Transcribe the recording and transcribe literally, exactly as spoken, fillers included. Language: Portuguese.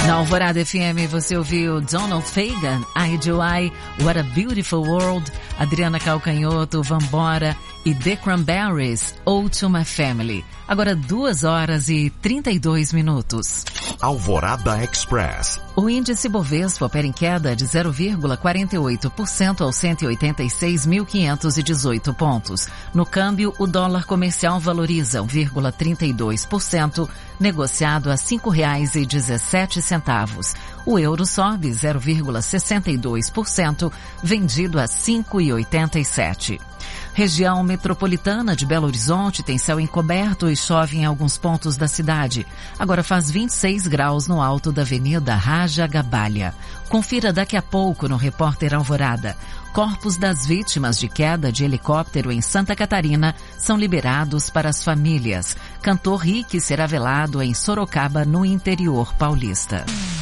Na Alvorada F M você ouviu Donald Fagan, Eye to Eye, What a Beautiful World, Adriana Calcanhoto, Vambora e The Cranberries, Ode to My Family. Agora duas horas e trinta e dois minutos. Alvorada Express. O índice Bovespa opera em queda de zero vírgula quarenta e oito por cento aos cento e oitenta e seis mil quinhentos e dezoito pontos. No câmbio, o dólar comercial valoriza um vírgula trinta e dois por cento, negociado a cinco reais e dezessete centavos. O euro sobe zero vírgula sessenta e dois por cento, vendido a cinco reais e oitenta e sete centavos. Região metropolitana de Belo Horizonte tem céu encoberto e chove em alguns pontos da cidade. Agora faz vinte e seis graus no alto da Avenida Raja Gabalha. Confira daqui a pouco no Repórter Alvorada. Corpos das vítimas de queda de helicóptero em Santa Catarina são liberados para as famílias. Cantor Rick será velado em Sorocaba, no interior paulista.